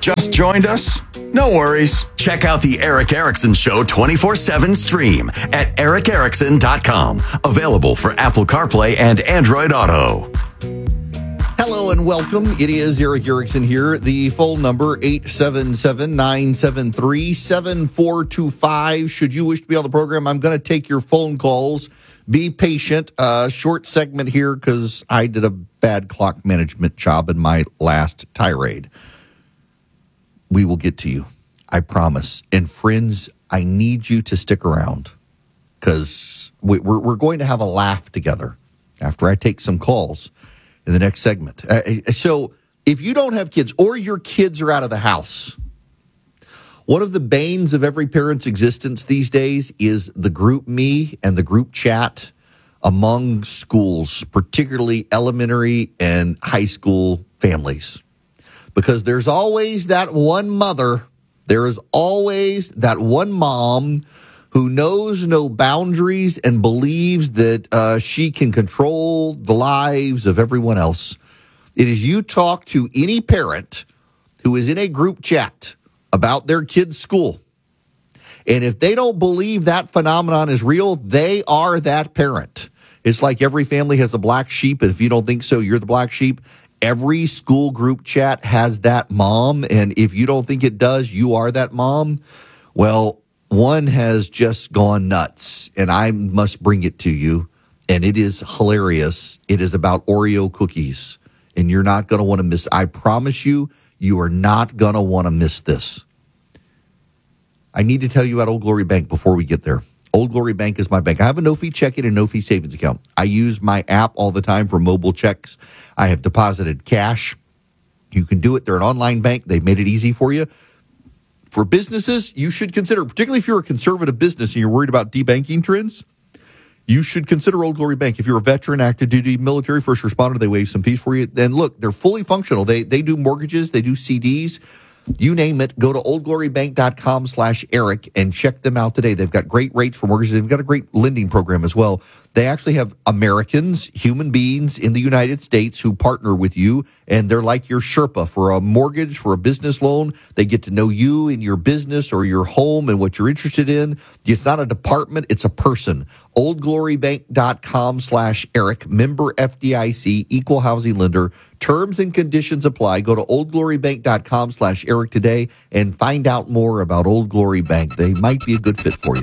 Just joined us? No worries. Check out the Eric Erickson Show 24/7 stream at ericerickson.com. Available for Apple CarPlay and Android Auto. Hello and welcome. It is Eric Erickson here. The phone number, 877-973-7425. Should you wish to be on the program, I'm going to take your phone calls. Be patient. Short segment here because I did a bad clock management job in my last tirade. We will get to you. I promise. And friends, I need you to stick around because we're going to have a laugh together after I take some calls in the next segment. So if you don't have kids or your kids are out of the house, one of the banes of every parent's existence these days is the group me and the group chat among schools, particularly elementary and high school families. Because there's always that one mother, there is always that one mom who knows no boundaries and believes that she can control the lives of everyone else. It is you talk to any parent who is in a group chat about their kid's school, and if they don't believe that phenomenon is real, they are that parent. It's like every family has a black sheep, and if you don't think so, you're the black sheep. Every school group chat has that mom, and if you don't think it does, you are that mom. Well, one has just gone nuts, and I must bring it to you, and it is hilarious. It is about Oreo cookies, and you're not going to want to miss. I promise you, you are not going to want to miss this. I need to tell you about Old Glory Bank before we get there. Old Glory Bank is my bank. I have a no-fee checking and no-fee savings account. I use my app all the time for mobile checks. I have deposited cash. You can do it. They're an online bank. They've made it easy for you. For businesses, you should consider, particularly if you're a conservative business and you're worried about debanking trends, you should consider Old Glory Bank. If you're a veteran, active duty, military, first responder, they waive some fees for you. Then look, they're fully functional. They do mortgages, they do CDs, you name it. Go to oldglorybank.com/Eric and check them out today. They've got great rates for mortgages. They've got a great lending program as well. They actually have Americans, human beings in the United States who partner with you, and they're like your Sherpa for a mortgage, for a business loan. They get to know you and your business or your home and what you're interested in. It's not a department, it's a person. oldglorybank.com/Eric, member FDIC, equal housing lender. Terms and conditions apply. Go to oldglorybank.com/Eric today and find out more about Old Glory Bank. They might be a good fit for you.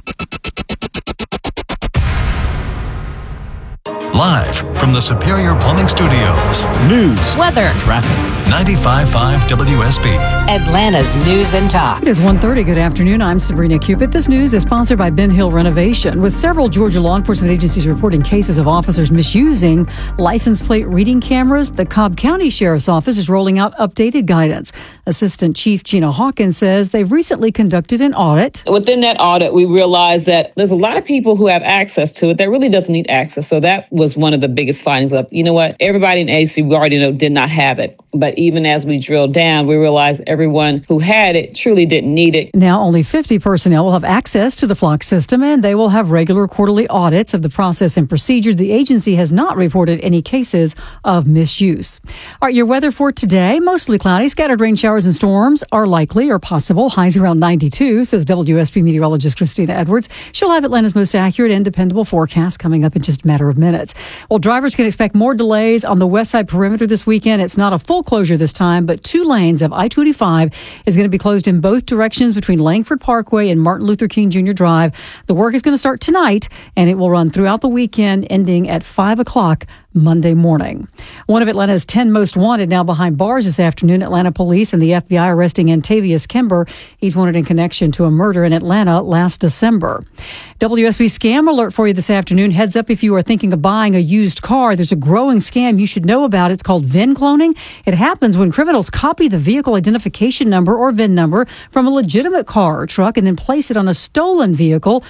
Live from the Superior Plumbing Studios. News, weather, traffic. 95.5 WSB. Atlanta's News and Talk. It is 1:30. Good afternoon. I'm Sabrina Cupid. This news is sponsored by Ben Hill Renovation. With several Georgia law enforcement agencies reporting cases of officers misusing license plate reading cameras, the Cobb County Sheriff's Office is rolling out updated guidance. Assistant Chief Gina Hawkins says they've recently conducted an audit. Within that audit, we realized that there's a lot of people who have access to it that really doesn't need access. So that was one of the biggest findings of, you know what, everybody in agency we already know did not have it. But even as we drilled down, we realized everyone who had it truly didn't need it. Now only 50 personnel will have access to the Flock system, and they will have regular quarterly audits of the process and procedure. The agency has not reported any cases of misuse. All right, your weather for today, mostly cloudy. Scattered rain showers and storms are likely or possible. Highs around 92, says WSB meteorologist Christina Edwards. She'll have Atlanta's most accurate and dependable forecast coming up in just a matter of minutes. Well, drivers can expect more delays on the west side perimeter this weekend. It's not a full closure this time, but 2 lanes of I-25 is going to be closed in both directions between Langford Parkway and Martin Luther King Jr. Drive. The work is going to start tonight, and it will run throughout the weekend, ending at 5 o'clock Monday morning. One of Atlanta's 10 most wanted now behind bars this afternoon. Atlanta police and the FBI arresting Antavius Kimber. He's wanted in connection to a murder in Atlanta last December. WSB scam alert for you this afternoon. Heads up if you are thinking of buying a used car. There's a growing scam you should know about. It's called VIN cloning. It happens when criminals copy the vehicle identification number or VIN number from a legitimate car or truck and then place it on a stolen vehicle.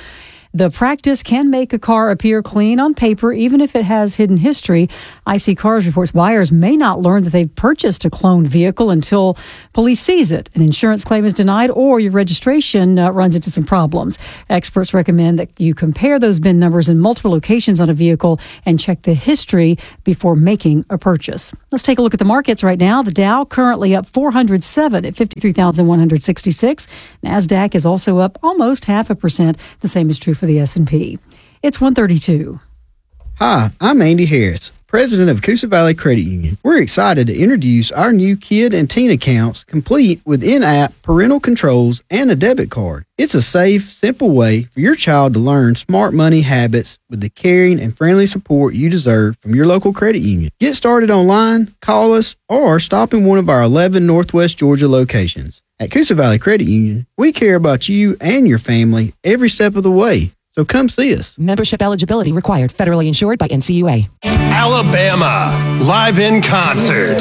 The practice can make a car appear clean on paper, even if it has hidden history. IC Cars reports buyers may not learn that they've purchased a cloned vehicle until police sees it. An insurance claim is denied or your registration runs into some problems. Experts recommend that you compare those VIN numbers in multiple locations on a vehicle and check the history before making a purchase. Let's take a look at the markets right now. The Dow currently up 407 at 53,166. NASDAQ is also up almost 0.5%. The same is true for the S&P. It's 132. Hi, I'm Andy Harris, president of Coosa Valley Credit Union. We're excited to introduce our new kid and teen accounts complete with in-app parental controls and a debit card. It's a safe, simple way for your child to learn smart money habits with the caring and friendly support you deserve from your local credit union. Get started online, call us, or stop in one of our 11 Northwest Georgia locations. At Coosa Valley Credit Union, we care about you and your family every step of the way. So come see us. Membership eligibility required. Federally insured by NCUA. Alabama, live in concert.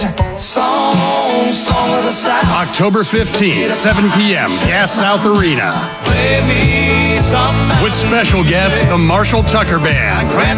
October 15th, 7 p.m., Gas South Arena. With special guest, the Marshall Tucker Band.